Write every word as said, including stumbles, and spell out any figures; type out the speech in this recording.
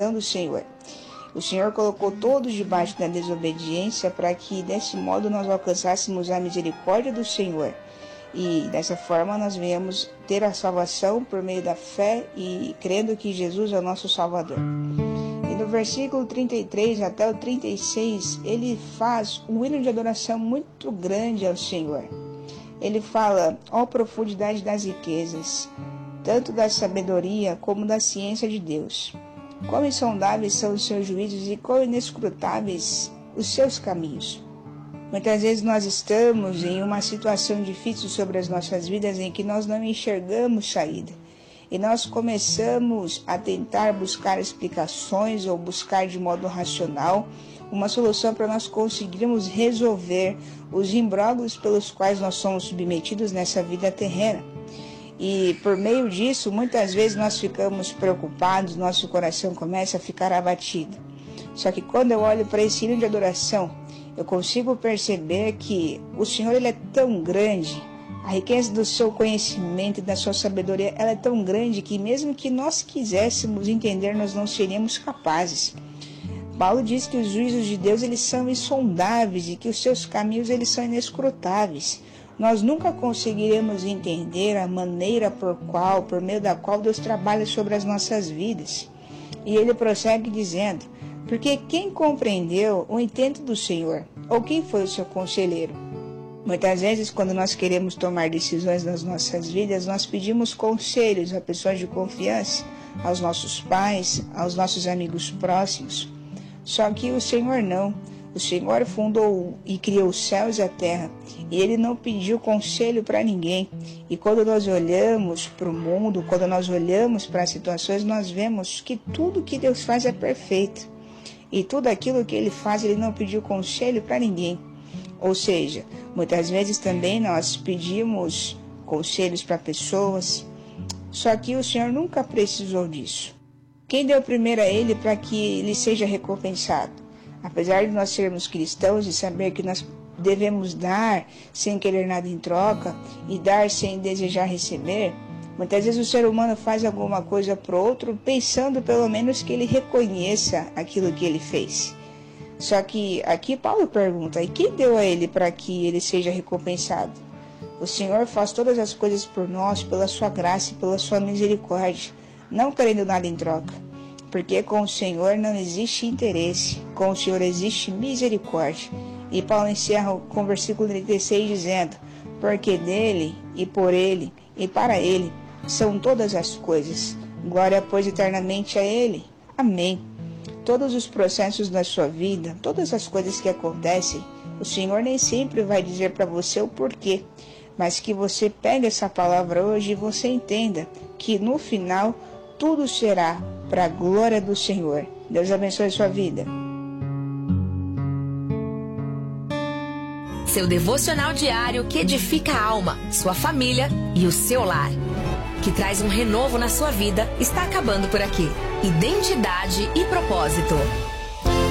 salvação do Senhor. O Senhor colocou todos debaixo da desobediência para que, desse modo, nós alcançássemos a misericórdia do Senhor. E, dessa forma, nós venhamos ter a salvação por meio da fé e crendo que Jesus é o nosso Salvador. E no versículo trinta e três até o trinta e seis, ele faz um hino de adoração muito grande ao Senhor. Ele fala: ó profundidade das riquezas, tanto da sabedoria como da ciência de Deus. Quão insondáveis são os seus juízos e quão inescrutáveis os seus caminhos. Muitas vezes nós estamos em uma situação difícil sobre as nossas vidas em que nós não enxergamos saída. E nós começamos a tentar buscar explicações ou buscar de modo racional uma solução para nós conseguirmos resolver os imbróglios pelos quais nós somos submetidos nessa vida terrena. E por meio disso, muitas vezes nós ficamos preocupados, nosso coração começa a ficar abatido. Só que quando eu olho para esse hino de adoração, eu consigo perceber que o Senhor ele é tão grande, a riqueza do seu conhecimento e da sua sabedoria ela é tão grande que mesmo que nós quiséssemos entender, nós não seríamos capazes. Paulo diz que os juízos de Deus eles são insondáveis e que os seus caminhos eles são inescrutáveis. Nós nunca conseguiremos entender a maneira por qual, por meio da qual Deus trabalha sobre as nossas vidas. E ele prossegue dizendo: porque quem compreendeu o intento do Senhor? Ou quem foi o seu conselheiro? Muitas vezes, quando nós queremos tomar decisões nas nossas vidas, nós pedimos conselhos a pessoas de confiança, aos nossos pais, aos nossos amigos próximos. Só que o Senhor não. O Senhor fundou e criou os céus e a terra, e Ele não pediu conselho para ninguém. E quando nós olhamos para o mundo, quando nós olhamos para as situações, nós vemos que tudo que Deus faz é perfeito. E tudo aquilo que Ele faz, Ele não pediu conselho para ninguém. Ou seja, muitas vezes também nós pedimos conselhos para pessoas, só que o Senhor nunca precisou disso. Quem deu primeiro a Ele para que Ele seja recompensado? Apesar de nós sermos cristãos e saber que nós devemos dar sem querer nada em troca e dar sem desejar receber, muitas vezes o ser humano faz alguma coisa para o outro pensando pelo menos que ele reconheça aquilo que ele fez. Só que aqui Paulo pergunta: e quem deu a ele para que ele seja recompensado? O Senhor faz todas as coisas por nós pela sua graça e pela sua misericórdia, não querendo nada em troca. Porque com o Senhor não existe interesse, com o Senhor existe misericórdia. E Paulo encerra com o versículo trinta e seis dizendo: porque dele, e por ele, e para ele, são todas as coisas. Glória, pois, eternamente a ele. Amém. Todos os processos da sua vida, todas as coisas que acontecem, o Senhor nem sempre vai dizer para você o porquê, mas que você pegue essa palavra hoje e você entenda que no final tudo será para a glória do Senhor. Deus abençoe a sua vida. Seu devocional diário que edifica a alma, sua família e o seu lar. Que traz um renovo na sua vida, está acabando por aqui. Identidade e propósito.